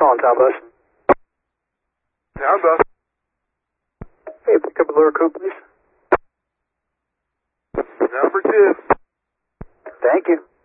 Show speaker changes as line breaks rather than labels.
calling, Town Bus?
Town Bus.
Hey, pick up a lure coupe, please.
Number 2.
Thank you.